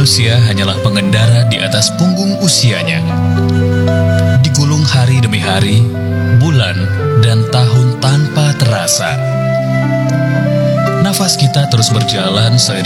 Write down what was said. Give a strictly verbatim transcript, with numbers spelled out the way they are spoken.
Manusia hanyalah pengendara di atas punggung usianya. Digulung hari demi hari, bulan, dan tahun tanpa terasa. Nafas kita terus berjalan seiring